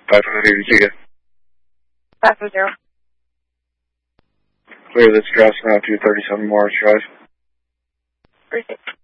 550. 550. Clear this cross now, 237 Morris Drive. 36.